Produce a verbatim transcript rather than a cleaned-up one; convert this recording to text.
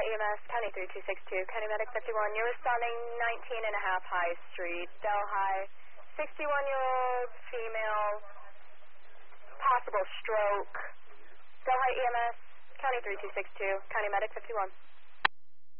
Delhi E M S, County three two six two, County Medic fifty-one. You're responding nineteen and a half High Street, Delhi. sixty-one-year-old female, possible stroke. Delhi E M S, County three two six two, County Medic fifty-one.